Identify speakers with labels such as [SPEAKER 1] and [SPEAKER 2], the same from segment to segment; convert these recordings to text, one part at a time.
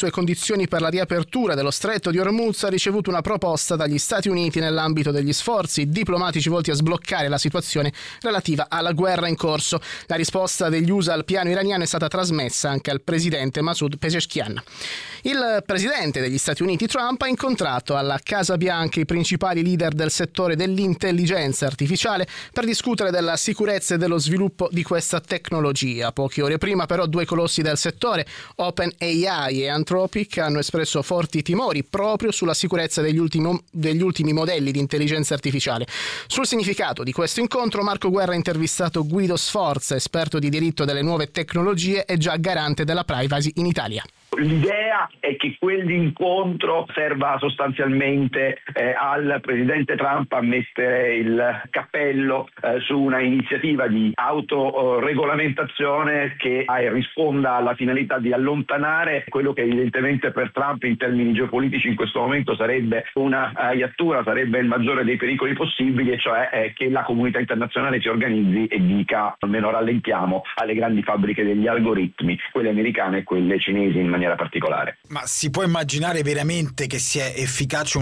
[SPEAKER 1] sue condizioni per la riapertura dello stretto di Hormuz, ha ricevuto una proposta dagli Stati Uniti nell'ambito degli sforzi diplomatici volti a sbloccare la situazione relativa alla guerra in corso. La risposta degli USA al piano iraniano è stata trasmessa anche al presidente Masoud Pezeshkian. Il presidente degli Stati Uniti Trump ha incontrato alla Casa Bianca i principali leader del settore dell'intelligenza artificiale per discutere della sicurezza e dello sviluppo di questa tecnologia. Poche ore prima però due colossi del settore, OpenAI e Anthropic, hanno espresso forti timori proprio sulla sicurezza degli ultimi modelli di intelligenza artificiale. Sul significato di questo incontro Marco Guerra ha intervistato Guido Sforza, esperto di diritto delle nuove tecnologie e già garante della privacy in Italia.
[SPEAKER 2] L'idea è che quell'incontro serva sostanzialmente al presidente Trump a mettere il cappello su una iniziativa di autoregolamentazione che risponda alla finalità di allontanare quello che evidentemente per Trump in termini geopolitici in questo momento sarebbe una iattura, sarebbe il maggiore dei pericoli possibili, e cioè che la comunità internazionale si organizzi e dica almeno rallentiamo alle grandi fabbriche degli algoritmi, quelle americane e quelle cinesi in maniera particolare.
[SPEAKER 3] Ma si può immaginare veramente che sia efficace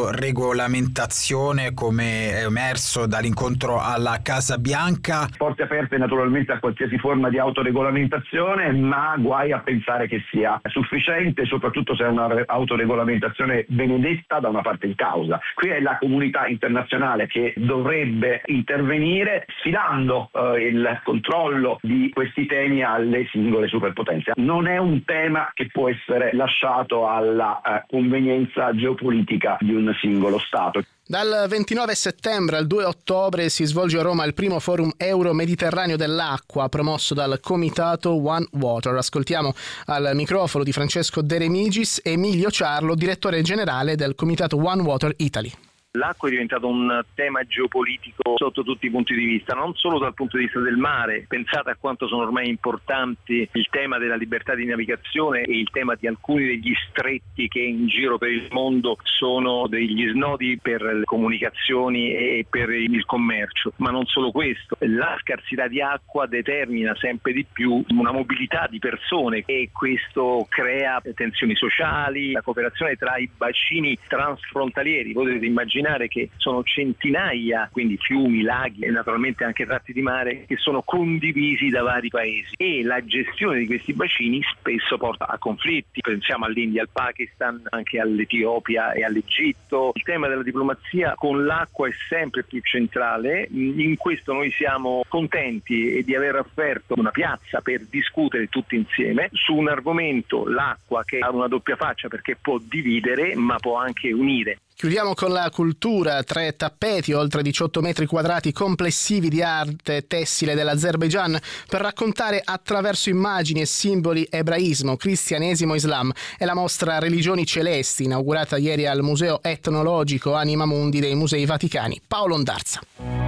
[SPEAKER 3] un'autoregolamentazione come è emerso dall'incontro alla Casa Bianca?
[SPEAKER 2] Porte aperte naturalmente a qualsiasi forma di autoregolamentazione, ma guai a pensare che sia sufficiente, soprattutto se è una autoregolamentazione benedetta da una parte in causa. Qui è la comunità internazionale che dovrebbe intervenire sfidando il controllo di questi temi alle singole superpotenze. Non è un tema che può essere lasciato alla convenienza geopolitica di un singolo Stato.
[SPEAKER 1] Dal 29 settembre al 2 ottobre si svolge a Roma il primo forum euro-mediterraneo dell'acqua promosso dal comitato One Water. Ascoltiamo al microfono di Francesco De Remigis Emilio Ciarlo, direttore generale del comitato One Water Italy.
[SPEAKER 4] L'acqua è diventato un tema geopolitico sotto tutti i punti di vista, non solo dal punto di vista del mare. Pensate a quanto sono ormai importanti il tema della libertà di navigazione e il tema di alcuni degli stretti che in giro per il mondo sono degli snodi per le comunicazioni e per il commercio. Ma non solo questo, la scarsità di acqua determina sempre di più una mobilità di persone e questo crea tensioni sociali, la cooperazione tra i bacini transfrontalieri. Voi dovete immaginare che sono centinaia, quindi fiumi, laghi e naturalmente anche tratti di mare che sono condivisi da vari paesi, e la gestione di questi bacini spesso porta a conflitti. Pensiamo all'India, al Pakistan, anche all'Etiopia e all'Egitto. Il tema della diplomazia con l'acqua è sempre più centrale. In questo noi siamo contenti di aver offerto una piazza per discutere tutti insieme su un argomento, l'acqua, che ha una doppia faccia perché può dividere ma può anche unire.
[SPEAKER 1] Chiudiamo con la cultura. 3 tappeti, oltre 18 metri quadrati complessivi di arte tessile dell'Azerbaigian per raccontare attraverso immagini e simboli ebraismo, cristianesimo e islam. È la mostra Religioni Celesti, inaugurata ieri al Museo Etnologico Anima Mundi dei Musei Vaticani. Paolo Ondarza.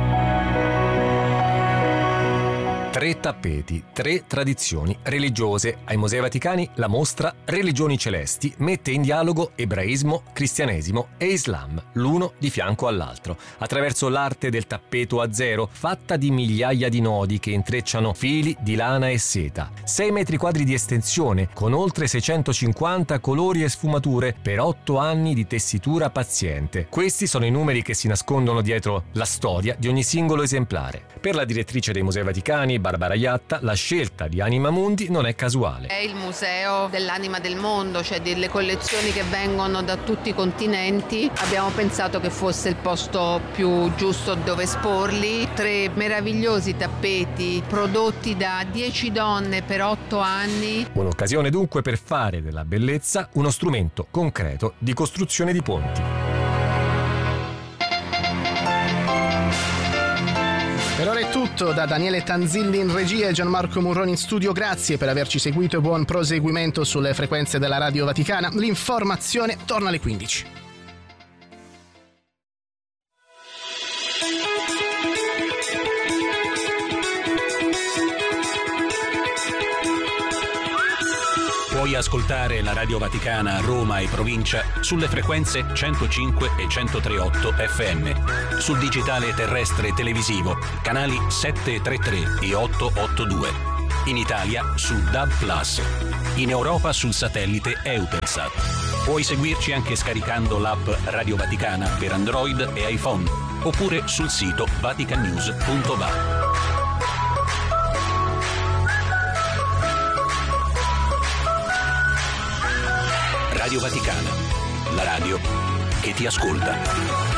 [SPEAKER 5] 3 tappeti, 3 tradizioni religiose. Ai Musei Vaticani la mostra Religioni Celesti mette in dialogo ebraismo, cristianesimo e islam, l'uno di fianco all'altro, attraverso l'arte del tappeto a zero, fatta di migliaia di nodi che intrecciano fili di lana e seta. 6 metri quadri di estensione, con oltre 650 colori e sfumature per 8 anni di tessitura paziente. Questi sono i numeri che si nascondono dietro la storia di ogni singolo esemplare. Per la direttrice dei Musei Vaticani, Barbara Iatta, la scelta di Anima Mundi non è casuale.
[SPEAKER 6] È il museo dell'anima del mondo, cioè delle collezioni che vengono da tutti i continenti. Abbiamo pensato che fosse il posto più giusto dove esporli. 3 meravigliosi tappeti prodotti da 10 donne per 8 anni.
[SPEAKER 5] Un'occasione dunque per fare della bellezza uno strumento concreto di costruzione di ponti.
[SPEAKER 1] Per ora è tutto, da Daniele Tanzilli in regia e Gianmarco Murroni in studio. Grazie per averci seguito e buon proseguimento sulle frequenze della Radio Vaticana. L'informazione torna alle 15.
[SPEAKER 7] Puoi ascoltare la Radio Vaticana a Roma e provincia sulle frequenze 105 e 103.8 FM, sul digitale terrestre televisivo, canali 733 e 882. In Italia su DAB+, in Europa sul satellite Eutelsat. Puoi seguirci anche scaricando l'app Radio Vaticana per Android e iPhone, oppure sul sito vaticannews.va. Radio Vaticana, la radio che ti ascolta.